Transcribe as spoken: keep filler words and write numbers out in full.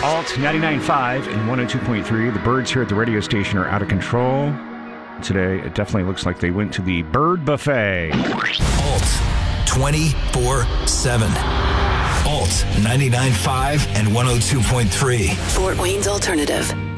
Alt ninety-nine point five and one oh two point three. The birds here at the radio station are out of control. Today, it definitely looks like they went to the bird buffet. Alt twenty-four seven. Alt ninety-nine point five and one oh two point three. Fort Wayne's Alternative.